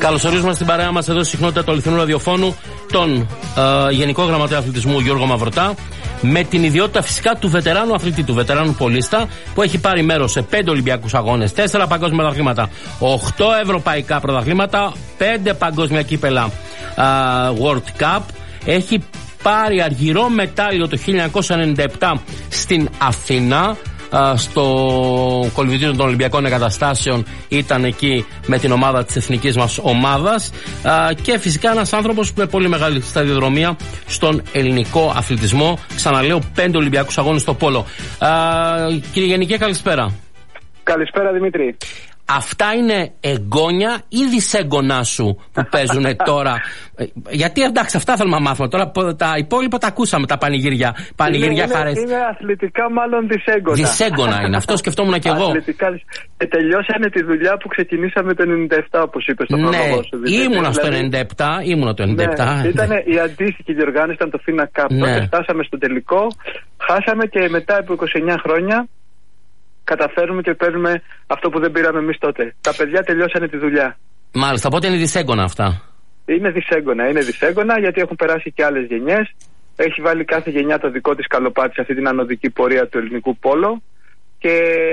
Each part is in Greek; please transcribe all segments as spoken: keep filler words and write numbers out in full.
Καλωσορίζουμε στην παρέα μας εδώ στη συχνότητα του αληθινού ραδιοφώνου τον ε, Γενικό Γραμματέα Αθλητισμού Γιώργο Μαυρωτά, με την ιδιότητα φυσικά του βετεράνου αθλητή, του βετεράνου πολίστα, που έχει πάρει μέρος σε πέντε Ολυμπιακούς αγώνες, τέσσερα παγκόσμια πρωταθλήματα, οκτώ ευρωπαϊκά πρωταθλήματα, πέντε παγκόσμια κύπελα ε, World Cup. Έχει πάρει αργυρό μετάλλιο το χίλια εννιακόσια ενενήντα επτά στην Αθήνα, στο κολυμπητήριο των Ολυμπιακών Εγκαταστάσεων. Ήταν εκεί με την ομάδα της εθνικής μας ομάδας, και φυσικά ένας άνθρωπος με πολύ μεγάλη σταδιοδρομία στον ελληνικό αθλητισμό. Ξαναλέω, πέντε Ολυμπιακούς αγώνες στο πόλο. Κύριε Γενικέ, καλησπέρα. Καλησπέρα, Δημήτρη. Αυτά είναι εγγόνια ή δυσέγγονά σου που παίζουν τώρα? Γιατί εντάξει, αυτά θέλουμε να μάθουμε. Τώρα τα υπόλοιπα τα ακούσαμε, τα πανηγύρια. Πανηγύρια χαρές. Είναι αθλητικά μάλλον δυσέγγωνα. Δυσέγγωνα είναι, αυτό σκεφτόμουν και εγώ. Αθλητικά. Και τελειώσανε τη δουλειά που ξεκινήσαμε το ενενήντα επτά, όπως είπες στο ναι, πρόλογο σου. Ήμουνα δηλαδή, στο ενενήντα επτά, ήμουνα το ενενήντα επτά. Ναι, ήταν η αντίστοιχη διοργάνωση, ήταν το Φίνα Cup. Ναι. Τότε φτάσαμε στο τελικό, χάσαμε και μετά από είκοσι εννιά χρόνια καταφέρουμε και παίρνουμε αυτό που δεν πήραμε εμείς τότε. Τα παιδιά τελειώσανε τη δουλειά. Μάλιστα, οπότε είναι δυσέγγωνα αυτά. Είναι δυσέγγωνα, είναι δυσέγγωνα γιατί έχουν περάσει και άλλες γενιές. Έχει βάλει κάθε γενιά το δικό της καλοπάτι σε αυτή την ανωδική πορεία του ελληνικού πόλο. Και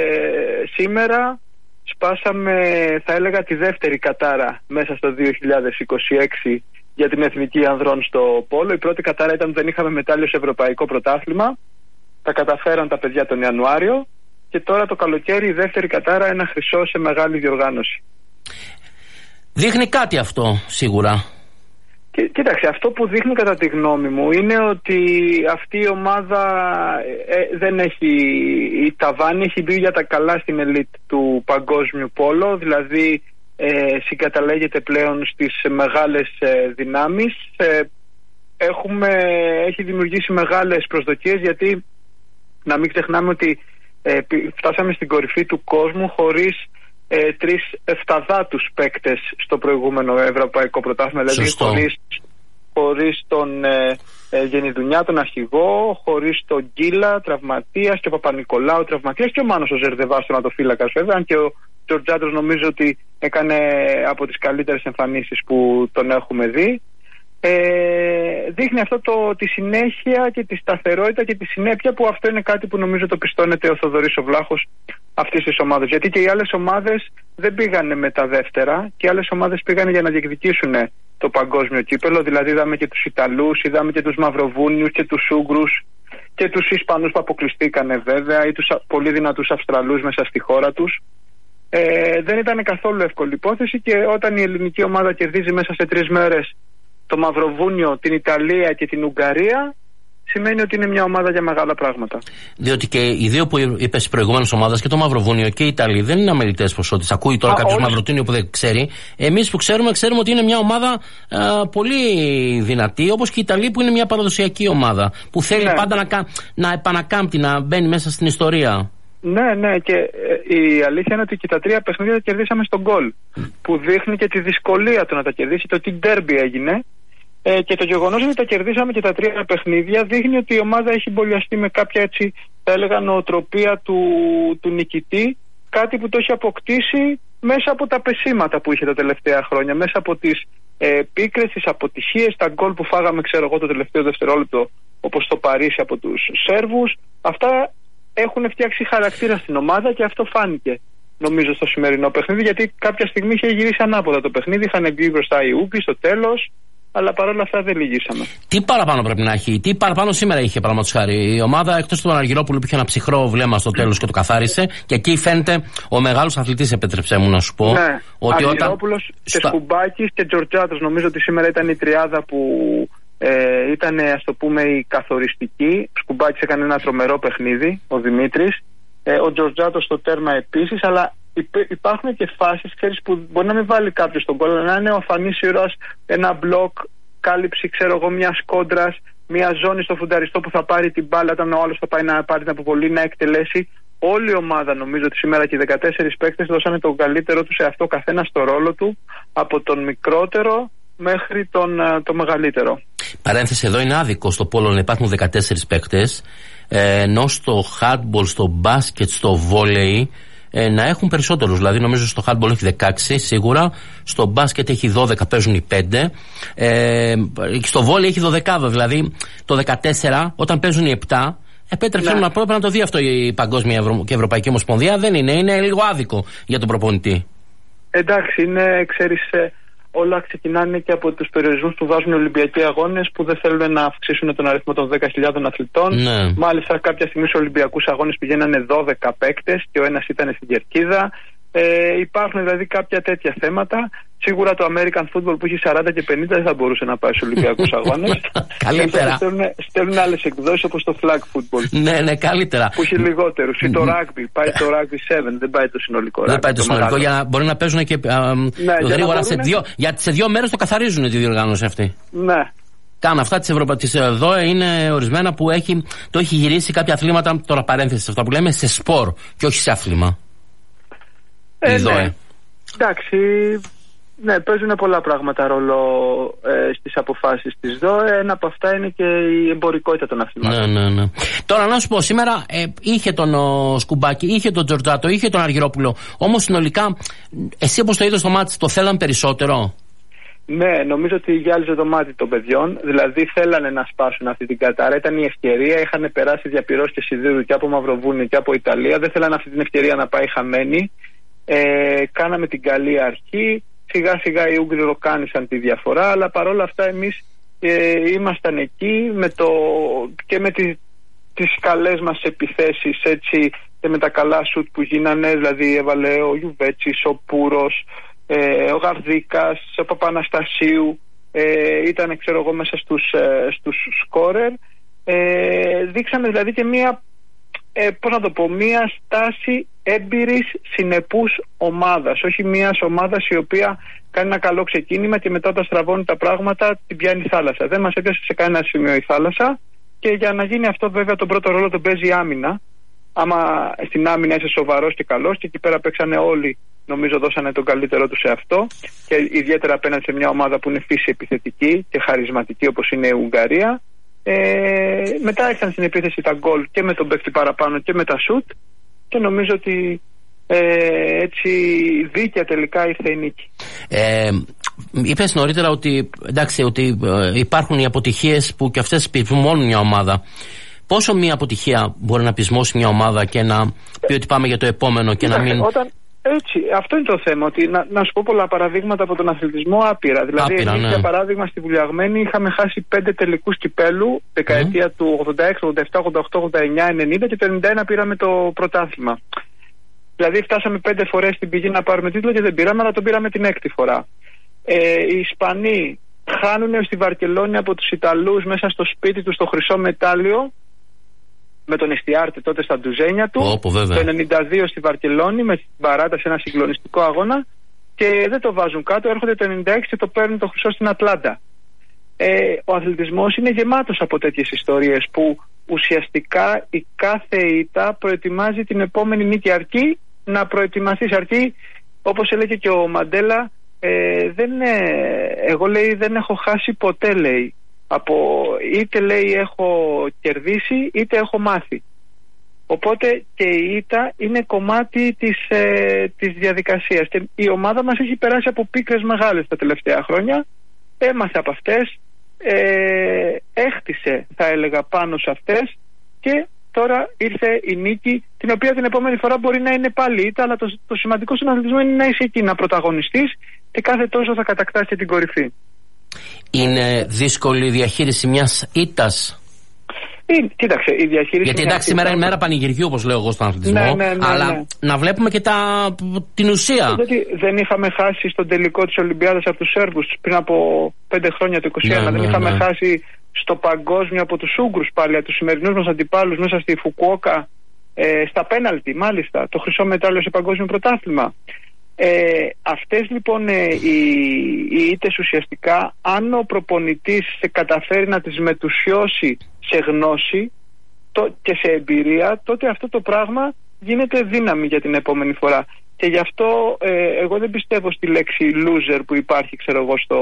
σήμερα σπάσαμε, θα έλεγα, τη δεύτερη κατάρα μέσα στο δύο χιλιάδες είκοσι έξι για την εθνική ανδρών στο πόλο. Η πρώτη κατάρα ήταν ότι δεν είχαμε μετάλλιο σε ευρωπαϊκό πρωτάθλημα. Τα καταφέραν τα παιδιά τον Ιανουάριο. Και τώρα το καλοκαίρι η δεύτερη κατάρα, ένα χρυσό σε μεγάλη διοργάνωση. Δείχνει κάτι αυτό, σίγουρα. Και, κοίταξε, αυτό που δείχνει κατά τη γνώμη μου είναι ότι αυτή η ομάδα ε, δεν έχει η ταβάνι, έχει μπει για τα καλά στην ελίτ του παγκόσμιου πόλο, δηλαδή ε, συγκαταλέγεται πλέον στις μεγάλες ε, δυνάμεις. Ε, έχουμε, έχει δημιουργήσει μεγάλες προσδοκίες, γιατί να μην ξεχνάμε ότι Ε, φτάσαμε στην κορυφή του κόσμου χωρίς ε, τρεις εφταδάτους παίκτες στο προηγούμενο ευρωπαϊκό πρωτάθλημα. Δηλαδή χωρίς, χωρίς τον ε, ε, Γενιδουνιά, τον αρχηγό, χωρίς τον Γκίλα, τραυματίας, και ο Παπα-Νικολάου, τραυματίας, και ο Μάνος ο Ζερδεβάς, τον ατοφύλακας βέβαια. Αν και ο Τζορτζάτος νομίζω ότι έκανε από τις καλύτερες εμφανίσεις που τον έχουμε δει. Ε, δείχνει αυτό το, τη συνέχεια και τη σταθερότητα και τη συνέπεια, που αυτό είναι κάτι που νομίζω το πιστώνεται ο Θοδωρής ο Βλάχος αυτής της ομάδας. Γιατί και οι άλλες ομάδες δεν πήγανε με τα δεύτερα, και οι άλλες ομάδες πήγανε για να διεκδικήσουν το παγκόσμιο κύπελο. Δηλαδή είδαμε και τους Ιταλούς, είδαμε και τους Μαυροβούνιους και τους Ούγγρους και τους Ισπανούς που αποκλειστήκανε βέβαια, ή τους πολύ δυνατούς Αυστραλούς μέσα στη χώρα τους. Ε, δεν ήταν καθόλου εύκολη υπόθεση, και όταν η ελληνική ομάδα κερδίζει μέσα σε τρεις μέρες το Μαυροβούνιο, την Ιταλία και την Ουγγαρία, σημαίνει ότι είναι μια ομάδα για μεγάλα πράγματα. Διότι και οι δύο που είπες προηγούμενες ομάδες, και το Μαυροβούνιο και η Ιταλία, δεν είναι αμελητές ποσότητες. Ακούει τώρα κάποιος Μαυροβούνιο που δεν ξέρει. Εμείς που ξέρουμε, ξέρουμε ότι είναι μια ομάδα α, πολύ δυνατή, όπως και η Ιταλία που είναι μια παραδοσιακή ομάδα, που θέλει ναι. πάντα να, να επανακάμπτει, να μπαίνει μέσα στην ιστορία. Ναι, ναι, και ε, η αλήθεια είναι ότι και τα τρία παιχνίδια τα κερδίσαμε στον γκολ. Mm. Που δείχνει και τη δυσκολία του να τα κερδίσει. Το τι ντέρμπι έγινε. Ε, και το γεγονός ότι τα κερδίσαμε και τα τρία παιχνίδια δείχνει ότι η ομάδα έχει μπολιαστεί με κάποια, έτσι θα έλεγα, νοοτροπία του, του νικητή. Κάτι που το έχει αποκτήσει μέσα από τα πεσήματα που είχε τα τελευταία χρόνια. Μέσα από τις ε, πίκρες, τις αποτυχίες, τα γκολ που φάγαμε, ξέρω εγώ, το τελευταίο δευτερόλεπτο, όπως το Παρίσι από τους Σέρβους. Αυτά έχουν φτιάξει χαρακτήρα στην ομάδα, και αυτό φάνηκε νομίζω στο σημερινό παιχνίδι, γιατί κάποια στιγμή είχε γυρίσει ανάποδα το παιχνίδι. Είχαν μπει μπροστά οι Ούγγροι στο τέλος, αλλά παρόλα αυτά δεν λυγίσαμε. Τι παραπάνω πρέπει να έχει, τι παραπάνω σήμερα είχε, παραδείγματος χάρη, η ομάδα, εκτός του Αργυρόπουλου που είχε ένα ψυχρό βλέμμα στο τέλος και το καθάρισε, και εκεί φαίνεται ο μεγάλος αθλητής, επέτρεψέ μου να σου πω. Ναι, ότι Αργυρόπουλος όταν... και Σκουμπάκης και Τζορτζάτος, νομίζω ότι σήμερα ήταν η τριάδα που ε, ήταν, ας το πούμε, η καθοριστική. Ο Σκουμπάκης έκανε ένα τρομερό παιχνίδι, ο Δημήτρης. Ε, ο Τζορτζάτος στο τέρμα επίσης, αλλά υπάρχουν και φάσεις, ξέρεις, που μπορεί να μην βάλει κάποιος τον κόλλο, να είναι ο αφανής ήρωας, ένα μπλοκ, κάλυψη, ξέρω εγώ, μια κόντρας, μια ζώνη στο φουνταριστό που θα πάρει την μπάλα όταν ο άλλος θα πάει να πάρει την αποβολή, να εκτελέσει. Όλη η ομάδα, νομίζω ότι σήμερα και οι δεκατέσσερις παίκτες δώσανε τον καλύτερο του σε αυτό, καθένα στο ρόλο του, από τον μικρότερο μέχρι τον το μεγαλύτερο. Παρένθεση, εδώ είναι άδικο στο πόλο να υπάρχουν δεκατέσσερις παίκτες, ενώ στο hardball, στο μπάσκετ, στο βόλεϊ ε, να έχουν περισσότερους. Δηλαδή, νομίζω στο handball έχει δεκαέξι σίγουρα, στο μπάσκετ έχει δώδεκα, παίζουν οι πέντε, ε, στο βόλεϊ έχει δωδεκάδα. Δηλαδή, το δεκατέσσερα, όταν παίζουν οι επτά, επέτρεψε ναι. να πρέπει να το δει αυτό η Παγκόσμια Ευρω... και Ευρωπαϊκή Ομοσπονδία. Δεν είναι, είναι λίγο άδικο για τον προπονητή. Εντάξει, είναι, ξέρεις, όλα ξεκινάνε και από τους περιορισμούς που βάζουν οι Ολυμπιακοί Αγώνες, που δεν θέλουν να αυξήσουν τον αριθμό των δέκα χιλιάδων αθλητών. Ναι. Μάλιστα, κάποια στιγμή στους Ολυμπιακούς Αγώνες πηγαίνανε δώδεκα παίκτες και ο ένας ήταν στην κερκίδα. Ε, υπάρχουν δηλαδή κάποια τέτοια θέματα. Σίγουρα το American Football που έχει σαράντα και πενήντα δεν θα μπορούσε να πάει στους Ολυμπιακούς Αγώνες. Καλύτερα. Στέλνουν, στέλνουν άλλες εκδόσεις όπως το flag football. Ναι, ναι, καλύτερα. Που έχει λιγότερους. Ή το rugby. Πάει το rugby επτά, δεν πάει το συνολικό rugby. Δεν πάει το, το συνολικό, για να μπορεί να παίζουν και α, ναι, γρήγορα να σε δύο. Γιατί σε δύο μέρες το καθαρίζουν τη διοργάνωση αυτή. Ναι. Κάνε αυτά τη Ευρωπα... ΔΟΕ είναι ορισμένα που έχει, το έχει γυρίσει κάποια αθλήματα. Τώρα παρένθεση αυτά που λέμε σε σπορ και όχι σε άθλημα. Ε, ναι. Εντάξει, ναι, παίζουν πολλά πράγματα ρόλο ε, στις αποφάσεις της ΔΟΕ. Ένα από αυτά είναι και η εμπορικότητα των αθλημάτων. Ναι, ναι, ναι. Τώρα να σου πω, σήμερα ε, είχε τον ο, Σκουμπάκη, είχε τον Τζορτζάτο, είχε τον Αργυρόπουλο. Όμως συνολικά, εσύ όπως το είδες στο μάτι, το θέλαν περισσότερο? Ναι, νομίζω ότι γυάλιζε το μάτι των παιδιών. Δηλαδή θέλανε να σπάσουν αυτή την κατάρα. Ήταν η ευκαιρία. Είχαν περάσει διαπυρώσεις και σιδήρου και από Μαυροβούνιο και από Ιταλία. Δεν θέλανε αυτή την ευκαιρία να πάει χαμένη. Ε, κάναμε την καλή αρχή. Σιγά σιγά οι Ούγγροι ροκάνησαν τη διαφορά. Αλλά παρόλα αυτά εμείς ε, ήμασταν εκεί με το, και με τις, τις καλές μας επιθέσεις, έτσι, και με τα καλά σουτ που γίνανε. Δηλαδή έβαλε ο Γιουβέτσης, ο Πούρος, Ε, ο Γαρδίκας, ο Παπαναστασίου, ε, ήταν ξέρω εγώ μέσα στους, ε, στους σκόρερ. Ε, δείξαμε δηλαδή και μία, ε, πώς να το πω, μία στάση έμπειρης συνεπούς ομάδας, όχι μίας ομάδας η οποία κάνει ένα καλό ξεκίνημα και μετά όταν στραβώνει τα πράγματα την πιάνει η θάλασσα. Δεν μας έπιασε σε κανένα σημείο η θάλασσα και για να γίνει αυτό βέβαια τον πρώτο ρόλο τον παίζει η άμυνα. Άμα στην άμυνα είσαι σοβαρός και καλός, και εκεί πέρα παίξανε όλοι, νομίζω δώσανε τον καλύτερό τους σε αυτό, και ιδιαίτερα απέναντι σε μια ομάδα που είναι φύση επιθετική και χαρισματική όπως είναι η Ουγγαρία. Ε, μετά ήρθαν στην επίθεση τα γκολ και με τον παίκτη παραπάνω και με τα σουτ, και νομίζω ότι ε, έτσι δίκαια τελικά ήρθε η νίκη. Ε, είπες νωρίτερα ότι, εντάξει, ότι ε, υπάρχουν οι αποτυχίες που και αυτές πεισμώνουν μια ομάδα. Πόσο μια αποτυχία μπορεί να πεισμώσει μια ομάδα και να πει ότι πάμε για το επόμενο και Κοίταξε, να μην... Όταν... Έτσι, αυτό είναι το θέμα. Ότι να, να σου πω πολλά παραδείγματα από τον αθλητισμό άπειρα. Δηλαδή, άπειρα, εμείς, ναι. για παράδειγμα, στη Βουλιαγμένη είχαμε χάσει πέντε τελικούς κυπέλου, δεκαετία mm. του ογδόντα έξι, ογδόντα επτά, ογδόντα οκτώ, ογδόντα εννιά, ενενήντα, και το ενενήντα ένα πήραμε το πρωτάθλημα. Δηλαδή, φτάσαμε πέντε φορές στην πηγή να πάρουμε τίτλο και δεν πήραμε, αλλά τον πήραμε την έκτη φορά. Ε, οι Ισπανοί χάνουν στη Βαρκελόνη από τους Ιταλούς μέσα στο σπίτι του στο χρυσό μετάλλιο, με τον Εστιάρτη τότε στα ντουζένια του. Όπο, το ενενήντα δύο στη Βαρκελόνη με την παράταση, ένα συγκλονιστικό αγώνα, και δεν το βάζουν κάτω. Έρχονται το ενενήντα έξι και το παίρνουν το χρυσό στην Ατλάντα. Ε, ο αθλητισμός είναι γεμάτος από τέτοιες ιστορίες που ουσιαστικά η κάθε ήττα προετοιμάζει την επόμενη νίκη, αρκεί να προετοιμαστείς, αρκεί, όπως έλεγε και ο Μαντέλα, ε, δεν, ε, εγώ λέει δεν έχω χάσει ποτέ, λέει. Από, είτε λέει έχω κερδίσει είτε έχω μάθει. Οπότε και η ήττα είναι κομμάτι της, ε, της διαδικασίας, και η ομάδα μας έχει περάσει από πίκρες μεγάλες τα τελευταία χρόνια, έμαθε από αυτές, ε, έχτισε θα έλεγα πάνω σε αυτές, και τώρα ήρθε η νίκη, την οποία την επόμενη φορά μπορεί να είναι πάλι ήττα, αλλά το, το σημαντικό στον αθλητισμό είναι να είσαι εκεί, να πρωταγωνιστείς, και κάθε τόσο θα κατακτάς και την κορυφή. Είναι δύσκολη η διαχείριση μιας ήττας? Ε, κοίταξε, η διαχείριση. Γιατί εντάξει, σήμερα είναι μέρα πανηγυριού, όπως λέω εγώ στον αθλητισμό. Ναι, ναι, ναι, αλλά ναι. να βλέπουμε και τα, την ουσία. Γιατί δεν είχαμε χάσει στον τελικό της Ολυμπιάδας από τους Σέρβους πριν από πέντε χρόνια, το είκοσι ένα. Ναι, δεν ναι, είχαμε ναι. χάσει στο παγκόσμιο από τους Ούγγρους πάλι, από τους σημερινούς μας αντιπάλους μέσα στη Φουκουόκα, ε, στα πέναλτι, μάλιστα, το χρυσό μετάλλιο σε παγκόσμιο πρωτάθλημα. Ε, αυτές λοιπόν ε, οι, οι ήττες ουσιαστικά, αν ο προπονητής σε καταφέρει να τις μετουσιώσει σε γνώση το, και σε εμπειρία, τότε αυτό το πράγμα γίνεται δύναμη για την επόμενη φορά. Και γι' αυτό ε, εγώ δεν πιστεύω στη λέξη loser που υπάρχει, ξέρω εγώ, στο,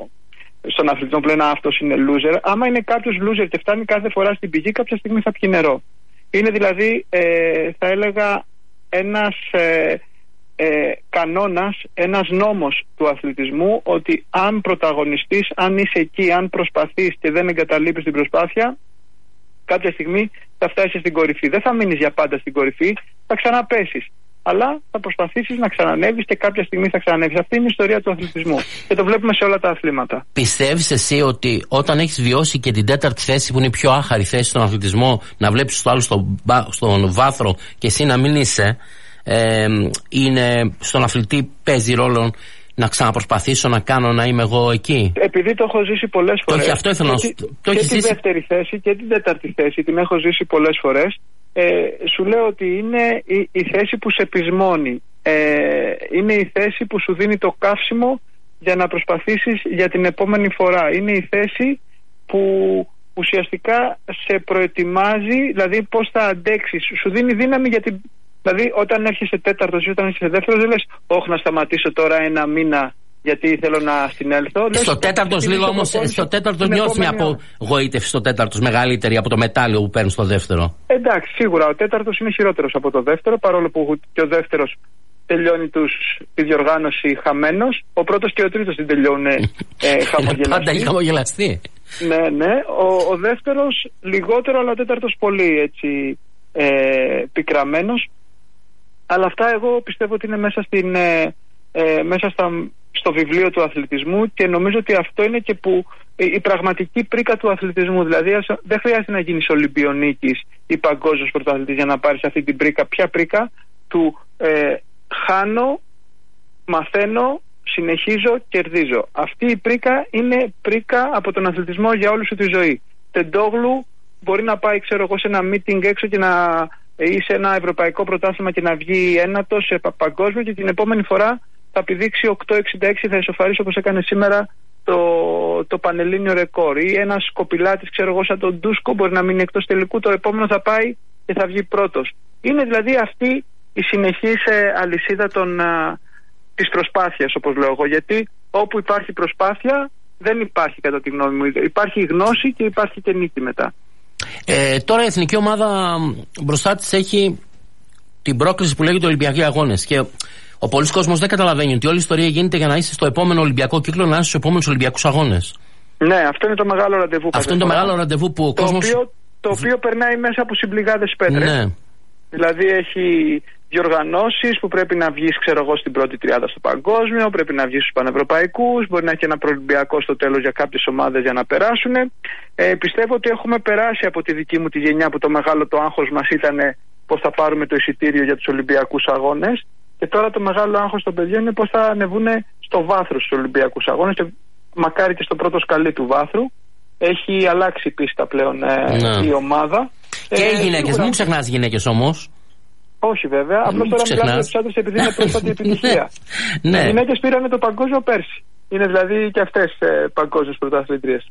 στον αθλητισμό που λένε αυτός είναι loser. Άμα είναι κάποιος loser και φτάνει κάθε φορά στην πηγή, κάποια στιγμή θα πιει νερό. Είναι δηλαδή, ε, θα έλεγα, ένας ε, ε, κανόνας, ένας νόμος του αθλητισμού, ότι αν πρωταγωνιστείς, αν είσαι εκεί, αν προσπαθείς και δεν εγκαταλείπεις την προσπάθεια, κάποια στιγμή θα φτάσεις στην κορυφή. Δεν θα μείνεις για πάντα στην κορυφή, θα ξαναπέσεις. Αλλά θα προσπαθήσεις να ξανανεύεις και κάποια στιγμή θα ξανανεύεις. Αυτή είναι η ιστορία του αθλητισμού. Και το βλέπουμε σε όλα τα αθλήματα. Πιστεύεις εσύ ότι όταν έχεις βιώσει και την τέταρτη θέση, που είναι η πιο άχαρη θέση στον αθλητισμό, να βλέπεις το άλλο στον, στον βάθρο και εσύ να μην είσαι, ε, είναι στον αθλητή παίζει ρόλο να ξαναπροσπαθήσω να κάνω να είμαι εγώ εκεί? Επειδή το έχω ζήσει πολλές φορές. Όχι, αυτό ήθελα να σου πω. Και, και τη ζήσει... δεύτερη θέση και την τέταρτη θέση την έχω ζήσει πολλές φορές. Ε, σου λέω ότι είναι η, η θέση που σε πεισμώνει. Ε, είναι η θέση που σου δίνει το καύσιμο για να προσπαθήσεις για την επόμενη φορά. Είναι η θέση που ουσιαστικά σε προετοιμάζει, δηλαδή πώς θα αντέξεις. Σου δίνει δύναμη για την... Δηλαδή όταν έρχεσαι τέταρτος ή όταν έρχεσαι δεύτερος, δεν λες όχι να σταματήσω τώρα ένα μήνα γιατί θέλω να συνέλθω. Στο τέταρτο λίγο όμως, στο τέταρτο νιώθεις μια απογοήτευση στο τέταρτο μεγαλύτερη από το μετάλλιο που παίρνει στο δεύτερο? Εντάξει, σίγουρα ο τέταρτος είναι χειρότερος από το δεύτερο, παρόλο που και ο δεύτερος τελειώνει τους, τη διοργάνωση χαμένος. Ο πρώτος και ο τρίτος την τελειώνουν ε, χαμογελαστοί. Πάντα έχει χαμογελαστεί. Ναι, ναι. Ο, ο δεύτερος λιγότερο, αλλά ο τέταρτος πολύ έτσι ε, πικραμένος. Αλλά αυτά εγώ πιστεύω ότι είναι μέσα, στην, ε, ε, μέσα στα, στο βιβλίο του αθλητισμού, και νομίζω ότι αυτό είναι και που η πραγματική πρίκα του αθλητισμού. Δηλαδή δεν χρειάζεται να γίνεις Ολυμπιονίκης ή παγκόσμιος πρωταθλητής για να πάρεις αυτή την πρίκα. Ποια πρίκα? Του ε, χάνω, μαθαίνω, συνεχίζω, κερδίζω. Αυτή η πρίκα είναι πρίκα από τον αθλητισμό για όλη σου τη ζωή. Τεντόγλου μπορεί να πάει, ξέρω εγώ, σε ένα meeting έξω και να ή σε ένα ευρωπαϊκό πρωτάθλημα και να βγει ένατος σε παγκόσμιο, και την επόμενη φορά θα πηδήξει οκτώ εξήντα έξι, θα ισοφαρίσει όπως έκανε σήμερα το, το πανελλήνιο ρεκόρ. Ή ένας κοπηλάτης, ξέρω εγώ, σαν τον Ντούσκο, μπορεί να μείνει εκτός τελικού, το επόμενο θα πάει και θα βγει πρώτος. Είναι δηλαδή αυτή η συνεχής ε, αλυσίδα των, α, της προσπάθειας, όπως λέω εγώ, γιατί όπου υπάρχει προσπάθεια δεν υπάρχει, κατά τη γνώμη μου, υπάρχει γνώση και υπάρχει και νίκη μετά. Ε, τώρα η εθνική ομάδα μπροστά της έχει την πρόκληση που λέγεται Ολυμπιακοί Αγώνες, και ο πολλής κόσμος δεν καταλαβαίνει ότι όλη η ιστορία γίνεται για να είσαι στο επόμενο Ολυμπιακό κύκλο, να είσαι στους επόμενους Ολυμπιακούς Αγώνες. Ναι, αυτό είναι το μεγάλο ραντεβού. Αυτό είναι το μεγάλο ραντεβού που ο το κόσμος... οποίο, το οποίο περνάει μέσα από συμπληγάδες πέτρες. Ναι. Δηλαδή έχει διοργανώσεις που πρέπει να βγεις, ξέρω εγώ, στην πρώτη τριάδα στο παγκόσμιο, πρέπει να βγεις στους πανευρωπαϊκούς, μπορεί να έχει ένα προολυμπιακό στο τέλος για κάποιες ομάδες για να περάσουν. Ε, πιστεύω ότι έχουμε περάσει από τη δική μου τη γενιά, που το μεγάλο το άγχος μας ήταν πώς θα πάρουμε το εισιτήριο για τους Ολυμπιακούς Αγώνες, και τώρα το μεγάλο άγχος των παιδιών είναι πώς θα ανεβούν στο βάθρο στους Ολυμπιακούς Αγώνες, και μακάρι και στο πρώτο σκαλί του βάθρου. Έχει αλλάξει η πίστα πλέον ε, ναι. η ομάδα. Και ε, οι γυναίκες, σίγουρα... μην ξεχνάς οι γυναίκες όμως. Όχι βέβαια, απλώς τώρα μιλάμε για τους άντρες επειδή είναι πρόσφατη επιτυχία. Ναι. Οι γυναίκες πήραν το παγκόσμιο πέρσι. Είναι δηλαδή και αυτές ε, παγκόσμιες πρωταθλήτριες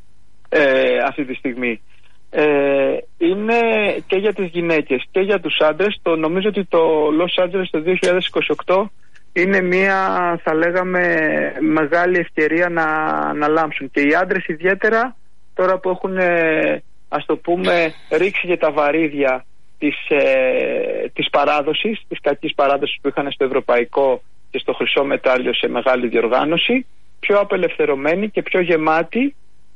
ε, αυτή τη στιγμή. Ε, είναι και για τις γυναίκες και για τους άντρες. Το, νομίζω ότι το Los Angeles το δύο χιλιάδες είκοσι οκτώ είναι μια, θα λέγαμε, μεγάλη ευκαιρία να, να λάμψουν. Και οι άντρες ιδιαίτερα, τώρα που έχουν, ε, ας το πούμε, ρίξει για τα βαρύδια της, ε, της παράδοσης, της κακής παράδοσης που είχαν στο ευρωπαϊκό και στο χρυσό μετάλλιο σε μεγάλη διοργάνωση, πιο απελευθερωμένοι και πιο γεμάτοι,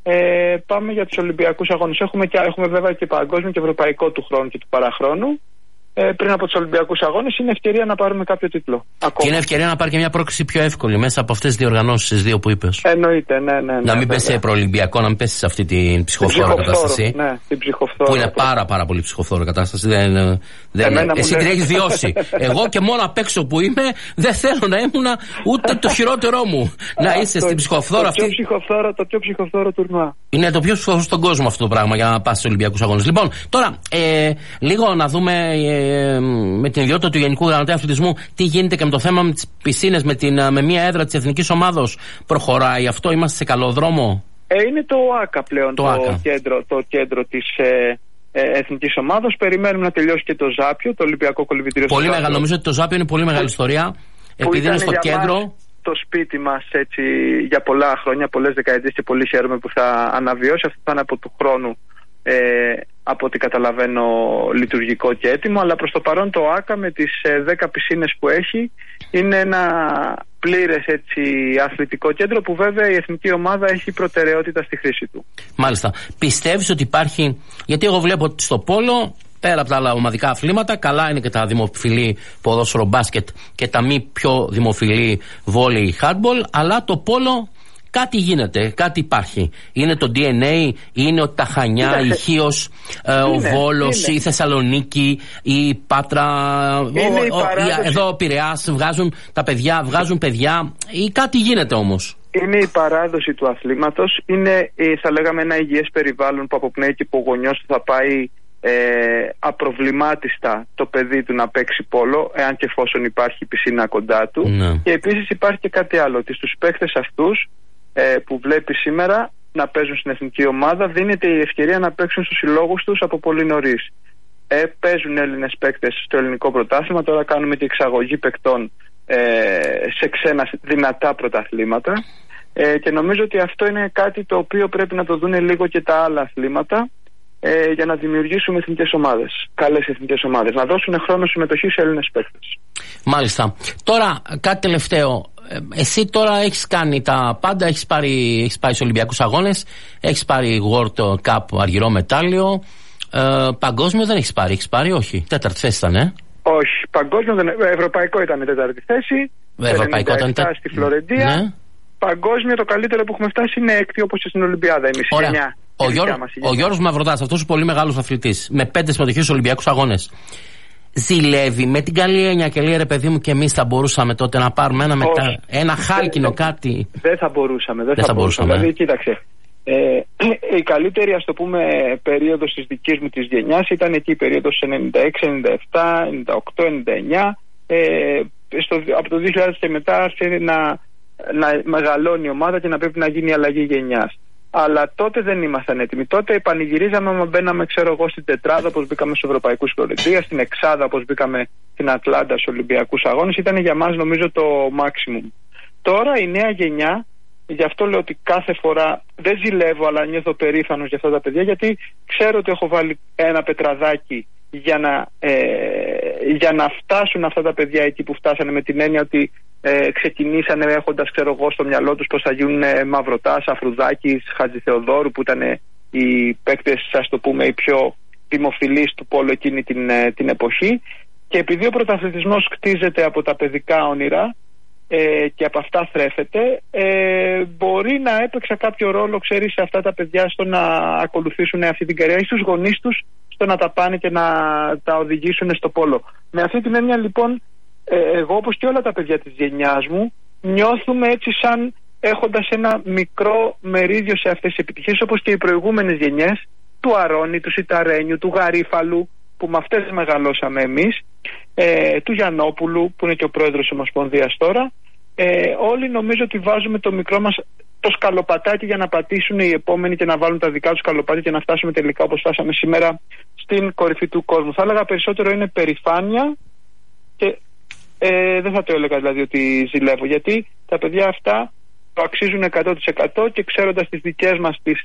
ε, πάμε για τους Ολυμπιακούς Αγώνες. Έχουμε, και, έχουμε βέβαια και παγκόσμιο και ευρωπαϊκό του χρόνου και του παραχρόνου. Ε, πριν από τους Ολυμπιακούς Αγώνες, είναι ευκαιρία να πάρουμε κάποιο τίτλο. Ακόμα. Και είναι ευκαιρία να πάρει και μια πρόκληση πιο εύκολη μέσα από αυτές τις διοργανώσεις, τις δύο που είπες. Εννοείται, ναι, ναι. ναι να μην πέσει σε προολυμπιακό, να μην πέσει σε αυτή την ψυχοφθόρο κατάσταση. Ναι, την ψυχοφθόρο. Που είναι πάρα, πάρα πολύ ψυχοφθόρο κατάσταση. Δεν, δεν, εσύ την έχεις βιώσει. Εγώ και μόνο απ' έξω που είμαι, δεν θέλω να ήμουν ούτε το χειρότερό μου. Να είσαι στην ψυχοφθόρο αυτή. Το πιο ψυχοφθόρο τουρνουά. Είναι το πιο ψυχοφθόρο στον κόσμο αυτό το πράγμα για να πας στους Ολυμπιακούς Αγώνες. Λοιπόν, τώρα, ε, λίγο να δούμε. Ε, με την ιδιότητα του Γενικού Γραμματέα Αθλητισμού, τι γίνεται και με το θέμα με τις πισίνες, με, την, με μια έδρα της Εθνικής Ομάδος. Προχωράει αυτό, είμαστε σε καλό δρόμο? Ε, είναι το ΆΚΑ πλέον το, το, ΆΚΑ. Κέντρο, το κέντρο της ε, ε, Εθνικής Ομάδος. Περιμένουμε να τελειώσει και το Ζάπιο, το Ολυμπιακό Κολυμβητήριο. Πολύ μεγάλο, νομίζω ότι το Ζάπιο είναι πολύ μεγάλη ιστορία. Επειδή είναι στο κέντρο. Το σπίτι μας έτσι για πολλά χρόνια, πολλές δεκαετίες, και πολύ χαίρομαι που θα αναβιώσει. Αυτό θα είναι από του χρόνου ε, από ό,τι καταλαβαίνω λειτουργικό και έτοιμο, αλλά προς το παρόν το ΆΚΑ με τις ε, δέκα πισίνες που έχει είναι ένα πλήρες έτσι αθλητικό κέντρο που βέβαια η εθνική ομάδα έχει προτεραιότητα στη χρήση του. Μάλιστα. Πιστεύεις ότι υπάρχει, γιατί εγώ βλέπω ότι στο πόλο, πέρα από τα άλλα ομαδικά αθλήματα, καλά είναι και τα δημοφιλή ποδόσφαιρο μπάσκετ και τα μη πιο δημοφιλή βόλεϊ handball, αλλά το πόλο κάτι γίνεται, κάτι υπάρχει. Είναι το ντι εν έι, είναι ότι τα Χανιά, η Χίος, ε, ο Βόλος, η Θεσσαλονίκη, η Πάτρα, ο, ο, ο, εδώ ο Πειραιάς, βγάζουν τα παιδιά, βγάζουν παιδιά, ή κάτι γίνεται όμως. Είναι η παράδοση του αθλήματος, είναι θα λέγαμε ένα υγιές περιβάλλον που αποπνέει και που ο γονιός θα πάει ε, απροβλημάτιστα το παιδί του να παίξει πόλο, εάν και εφόσον υπάρχει πισίνα κοντά του. Ναι. Και επίσης υπάρχει και κάτι άλλο, ότι στους παίκτες αυτούς ε, που βλέπει σήμερα να παίζουν στην εθνική ομάδα, δίνεται η ευκαιρία να παίξουν στους συλλόγους τους από πολύ νωρίς. Ε, παίζουν Έλληνες παίκτες στο ελληνικό πρωτάθλημα, τώρα κάνουμε και εξαγωγή παικτών ε, σε ξένα δυνατά πρωταθλήματα. Ε, και νομίζω ότι αυτό είναι κάτι το οποίο πρέπει να το δουν λίγο και τα άλλα αθλήματα ε, για να δημιουργήσουμε εθνικές ομάδες, καλές εθνικές ομάδες, να δώσουν χρόνο συμμετοχή σε Έλληνες παίκτες. Μάλιστα. Τώρα κάτι τελευταίο. Εσύ τώρα έχεις κάνει τα πάντα, έχεις, πάρει, έχεις πάει σε Ολυμπιακούς Αγώνες, έχεις πάρει World Cup αργυρό μετάλλιο, ε, παγκόσμιο δεν έχεις πάρει, έχεις πάρει όχι, τέταρτη θέση ήταν, ε? Όχι, παγκόσμιο δεν, ευρωπαϊκό ήταν η τέταρτη θέση, ευρωπαϊκό ήταν τε... στη Φλωρεντία, ναι. Παγκόσμιο το καλύτερο που έχουμε φτάσει είναι έκτη όπως και στην Ολυμπιάδα, εμείς η γενιά. Ο, Γιώργ, ο Γιώργος Μαυροτάς, αυτός ο πολύ μεγάλος αθλητής, με πέντε συμμετοχές στους Ολυμπιακούς Αγώνες, ζηλεύει με την καλή έννοια και λέει ρε παιδί μου και εμείς θα μπορούσαμε τότε να πάρουμε ένα, μετα... ένα χάλκινο δεν, κάτι. Δεν θα μπορούσαμε, δεν, δεν θα, θα μπορούσαμε. Δηλαδή, κοίταξε, ε, η καλύτερη ας το πούμε περίοδος της δικής μου της γενιάς ήταν εκεί η περίοδος ενενήντα έξι ενενήντα επτά ενενήντα οκτώ ενενήντα εννιά. Ε, στο, από το δύο χιλιάδες και μετά άρχισε να, να μεγαλώνει η ομάδα και να πρέπει να γίνει η αλλαγή γενιάς. Αλλά τότε δεν ήμασταν έτοιμοι. Τότε πανηγυρίζαμε άμα μπαίναμε, ξέρω εγώ, στην τετράδα όπως μπήκαμε στους Ευρωπαϊκούς Φλωρεντία, στην εξάδα όπως μπήκαμε στην Ατλάντα στους Ολυμπιακούς Αγώνες. Ήταν για μας νομίζω το maximum. Τώρα η νέα γενιά, γι' αυτό λέω ότι κάθε φορά δεν ζηλεύω, αλλά νιώθω περήφανος για αυτά τα παιδιά, γιατί ξέρω ότι έχω βάλει ένα πετραδάκι για να, ε, για να φτάσουν αυτά τα παιδιά εκεί που φτάσανε, με την έννοια ότι ε, ξεκινήσανε έχοντας, ξέρω εγώ, στο μυαλό τους πως θα γίνουν ε, Μαυροτάς, Αφρουδάκης, Χατζηθεοδόρου, που ήταν ε, οι παίκτες, ας το πούμε, οι πιο δημοφιλείς του πόλου εκείνη την, ε, την εποχή. Και επειδή ο πρωταθλητισμός κτίζεται από τα παιδικά όνειρα ε, και από αυτά θρέφεται, ε, μπορεί να έπαιξε κάποιο ρόλο, ξέρεις, σε αυτά τα παιδιά στο να ακολουθήσουν αυτή την καριέρα ή στους γονείς τους στο να τα πάνε και να τα οδηγήσουν στο πόλο. Με αυτή την έννοια λοιπόν, ε, εγώ όπως και όλα τα παιδιά της γενιάς μου νιώθουμε έτσι σαν έχοντας ένα μικρό μερίδιο σε αυτές τις επιτυχίες, όπως και οι προηγούμενες γενιές του Αρώνη, του Σιταρένιου, του Γαρίφαλου, που με αυτές μεγαλώσαμε εμείς, ε, του Γιαννόπουλου που είναι και ο πρόεδρος της Ομοσπονδίας τώρα. ε, όλοι νομίζω ότι βάζουμε το μικρό μας το σκαλοπατάκι για να πατήσουν οι επόμενοι και να βάλουν τα δικά τους σκαλοπάτια και να φτάσουμε τελικά όπως φτάσαμε σήμερα στην κορυφή του κόσμου. Θα έλεγα περισσότερο είναι περηφάνεια και ε, δεν θα το έλεγα δηλαδή ότι ζηλεύω, γιατί τα παιδιά αυτά το αξίζουν εκατό τοις εκατό και ξέροντας τις δικές μας τις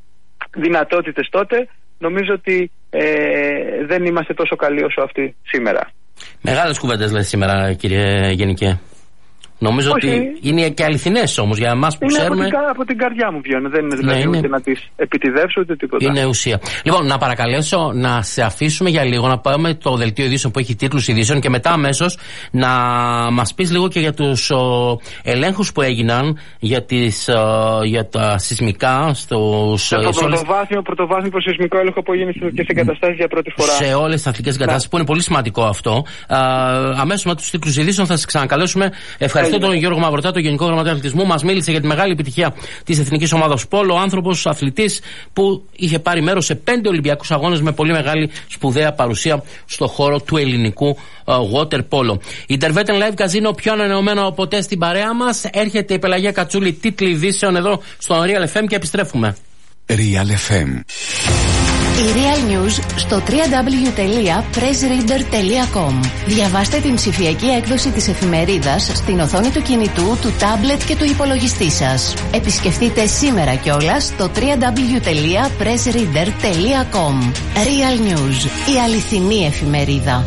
δυνατότητες τότε, νομίζω ότι ε, δεν είμαστε τόσο καλοί όσο αυτοί σήμερα. Μεγάλες κουβέντες λες σήμερα, κύριε Γενικέ. Νομίζω όχι, ότι είναι και αληθινές όμως για εμάς που είναι ξέρουμε. Από την, από την καρδιά μου βγαίνουν. Δεν είναι δηλαδή ναι, είναι... ούτε να τις επιτιδεύσω ούτε τίποτα. Είναι ουσία. Λοιπόν, να παρακαλέσω να σε αφήσουμε για λίγο να πάμε το δελτίο ειδήσεων που έχει τίτλους ειδήσεων και μετά αμέσως να μας πεις λίγο και για τους ο, ελέγχους που έγιναν για, τις, ο, για τα σεισμικά. Στους, το πρωτοβάθμιο, πρωτοβάθμιο προσεισμικό έλεγχο που έγινε και σε εγκαταστάσεις για πρώτη φορά. Σε όλες τις αθλητικές εγκαταστάσεις που είναι πολύ σημαντικό αυτό. Αμέσως με τους τίτλους ειδήσεων θα σας ξανακαλέσουμε. Ευχαριστώ τον Γιώργο Μαυροτά, τον Γενικό Γραμματέα Αθλητισμού. Μας μίλησε για τη μεγάλη επιτυχία της Εθνικής Ομάδας Πόλο. Άνθρωπος, αθλητής που είχε πάρει μέρος σε πέντε Ολυμπιακούς Αγώνες με πολύ μεγάλη σπουδαία παρουσία στο χώρο του ελληνικού uh, water polo. Η Intervetten Live Casino, πιο ανανεωμένο από ποτέ στην παρέα μας. Έρχεται η Πελαγία Κατσούλη, τίτλοι ειδήσεων εδώ στο Real εφ εμ και επιστρέφουμε. Real εφ εμ. Η Real News στο double-u double-u double-u τελεία press reader τελεία com. Διαβάστε την ψηφιακή έκδοση της εφημερίδας στην οθόνη του κινητού, του τάμπλετ και του υπολογιστή σας. Επισκεφτείτε σήμερα κιόλας το double-u double-u double-u τελεία press reader τελεία com. Real News, η αληθινή εφημερίδα.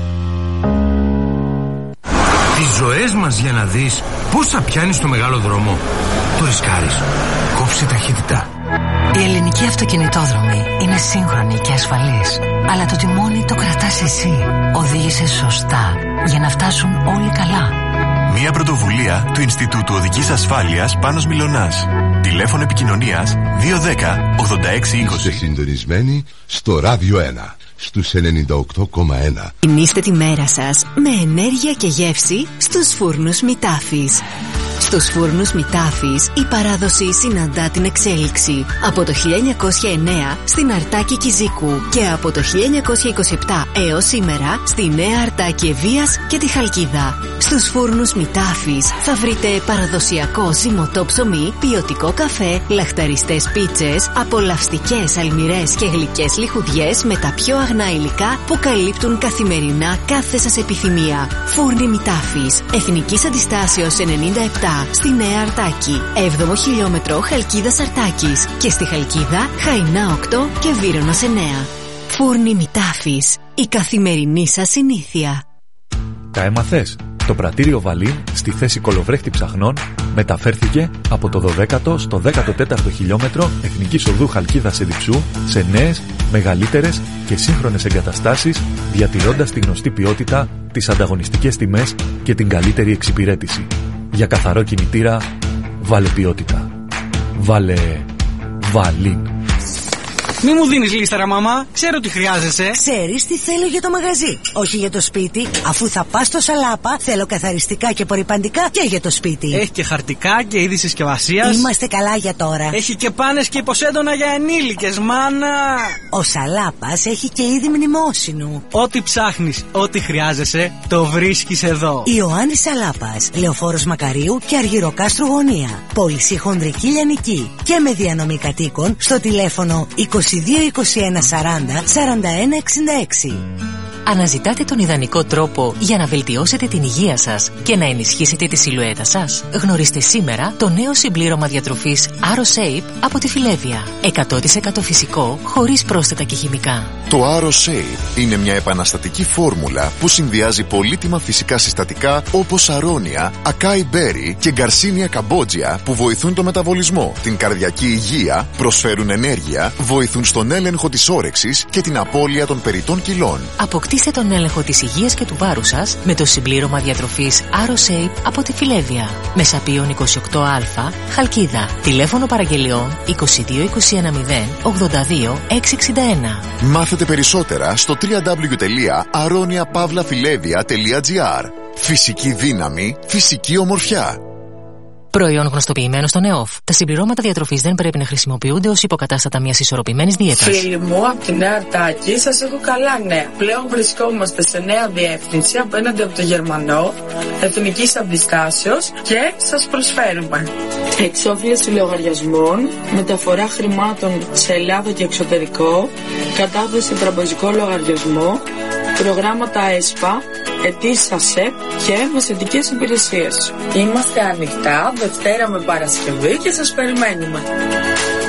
Τις ζωές μας για να δεις πόσα πιάνεις στο μεγάλο δρόμο. Το ρισκάρεις. Κόψε ταχύτητα. Η ελληνική αυτοκινητόδρομη είναι σύγχρονη και ασφαλής. Αλλά το τιμόνι το κρατάς εσύ. Οδήγησε σωστά για να φτάσουν όλοι καλά. Μια πρωτοβουλία του Ινστιτούτου Οδικής Ασφάλειας Πάνος Μιλωνάς. Τηλέφωνο επικοινωνίας δύο ένα μηδέν ογδόντα έξι είκοσι. Είστε συντονισμένοι στο Ράδιο ένα στους ενενήντα οκτώ κόμμα ένα. Γεμίστε τη μέρα σας με ενέργεια και γεύση στους φούρνους Μητάφης. Στους φούρνους Μητάφης η παράδοση συναντά την εξέλιξη. Από το χίλια εννιακόσια εννέα στην Αρτάκη Κιζίκου και από το χίλια εννιακόσια είκοσι επτά έως σήμερα στη Νέα Αρτάκη Ευβοίας και τη Χαλκίδα. Στους φούρνους Μητάφης θα βρείτε παραδοσιακό ζυμωτό ψωμί, ποιοτικό καφέ, λαχταριστές πίτσες, απολαυστικές αλμυρές και γλυκές λιχουδιές με τα πιο αγνά υλικά που καλύπτουν καθημερινά κάθε σας επιθυμία. Φούρνοι Μητάφης, Εθνικής Αντιστάσεως ενενήντα επτά στη Νέα Αρτάκη, έβδομο χιλιόμετρο Χαλκίδας Αρτάκης και στη Χαλκίδα Χαϊνά οκτώ και Βύρωνος εννέα. Φούρνοι Μητάφης, η καθημερινή σας συνήθεια. Τα έμαθες? Το πρατήριο Βαλίν στη θέση κολοβρέχτη ψαχνών μεταφέρθηκε από το δωδέκατο στο δέκατο τέταρτο χιλιόμετρο Εθνικής Οδού Χαλκίδας Εδιψού σε νέες, μεγαλύτερες και σύγχρονες εγκαταστάσεις, διατηρώντας τη γνωστή ποιότητα, τις ανταγωνιστικές τιμές και την καλύτερη εξυπηρέτηση. Για καθαρό κινητήρα, βάλε ποιότητα. Βάλε Βαλίν. Μη μου δίνεις λίστα, ρε μαμά. Ξέρω τι χρειάζεσαι. Ξέρεις τι θέλω για το μαγαζί, όχι για το σπίτι. Αφού θα πας στο Σαλάπα, θέλω καθαριστικά και απορρυπαντικά και για το σπίτι. Έχει και χαρτικά και είδη συσκευασίας. Είμαστε καλά για τώρα. Έχει και πάνες και υποσέντονα για ενήλικες, μάνα. Ο Σαλάπας έχει και είδη μνημόσυνου. Ό,τι ψάχνεις, ό,τι χρειάζεσαι, το βρίσκεις εδώ. Ιωάννης Σαλάπας, Λεωφόρος Μακαρίου και Αργυροκάστρου Γωνία. Πώληση χονδρική λιανική και με διανομή κατοίκων στο τηλέφωνο είκοσι δύο είκοσι ένα σαράντα σαράντα ένα εξήντα έξι. Αναζητάτε τον ιδανικό τρόπο για να βελτιώσετε την υγεία σας και να ενισχύσετε τη σιλουέτα σας? Γνωρίστε σήμερα το νέο συμπλήρωμα διατροφής AroShape από τη Φιλέβια. εκατό τοις εκατό φυσικό, χωρίς πρόσθετα και χημικά. Το AroShape είναι μια επαναστατική φόρμουλα που συνδυάζει πολύτιμα φυσικά συστατικά όπως αρώνια, ακάι μπέρι και γκαρσίνια καμπότζια που βοηθούν το μεταβολισμό, την καρδιακή υγεία, προσφέρουν ενέργεια, βοηθούν στον έλεγχο της όρεξης και την απώλεια των περιττών κιλών. Αποκτήστε τον έλεγχο της υγείας και του βάρους σας με το συμπλήρωμα διατροφής AroShape από τη Φιλέβια. Μεσαπίων είκοσι οκτώ α, Χαλκίδα. Τηλέφωνο παραγγελιών είκοσι δύο είκοσι ένα μηδέν ογδόντα δύο εξακόσια εξήντα ένα. Μάθετε περισσότερα στο double-u double-u double-u τελεία aronia pavla filevia τελεία gr. Φυσική δύναμη, φυσική ομορφιά. Προϊόν γνωστοποιημένο στον ΕΟΦ. Τα συμπληρώματα διατροφής δεν πρέπει να χρησιμοποιούνται ως υποκατάστατα μιας ισορροπημένης δίαιτας. Φίλοι μου, από τη Νέα Αρτάκη σας έχω καλά νέα. Πλέον βρισκόμαστε σε νέα διεύθυνση απέναντι από το Γερμανό, Εθνικής Αντιστάσεως και σας προσφέρουμε εξόφληση λογαριασμών, μεταφορά χρημάτων σε Ελλάδα και εξωτερικό, κατάθεση σε τραπεζικό λογαριασμό, προγράμματα ΕΣΠΑ, αιτήσεις ΑΣΕΠ και μεσαιτικές υπηρεσίες. Είμαστε ανοιχτά Δευτέρα με Παρασκευή και σας περιμένουμε.